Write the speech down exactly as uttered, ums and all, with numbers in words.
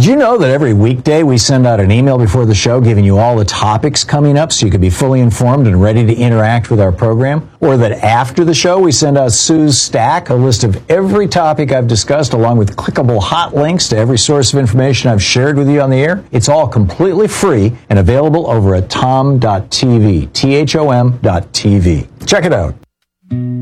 you know that every weekday we send out an email before the show giving you all the topics coming up so you can be fully informed and ready to interact with our program? Or that after the show we send out Sue's Stack, a list of every topic I've discussed along with clickable hot links to every source of information I've shared with you on the air? It's all completely free and available over at tom dot t v, T H O M dot T V. Check it out.